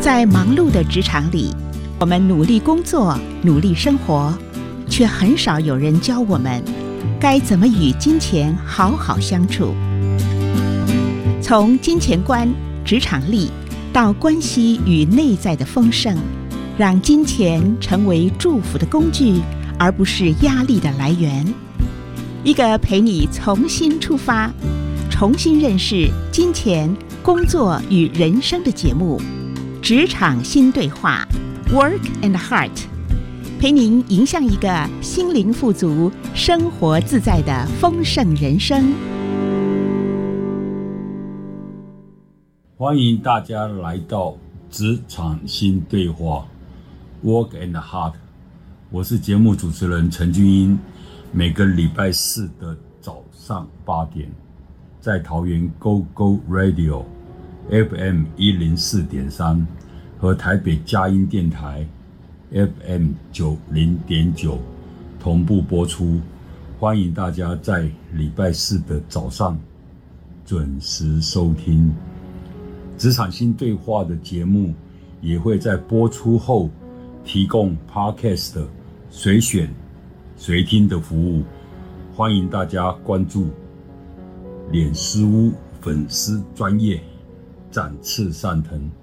在忙碌的职场里，我们努力工作，努力生活，却很少有人教我们该怎么与金钱好好相处。从金钱观、职场力到关系与内在的丰盛，让金钱成为祝福的工具，而不是压力的来源。一个陪你重新出发，重新认识金钱、工作与人生的节目《职场新对话》Work and Heart， 陪您迎向一个心灵富足、生活自在的丰盛人生。 欢迎大家来到职场新对话 Work and Heart， 我是节目主持人陈俊英。每个礼拜四的早上8点，在桃园 Go Go Radio FM 104.3和台北佳音电台 FM 90.9同步播出。欢迎大家在礼拜四的早上准时收听。职场新对话的节目也会在播出后提供 Podcast 的随选随听的服务，欢迎大家关注脸书粉丝专页展翅上腾。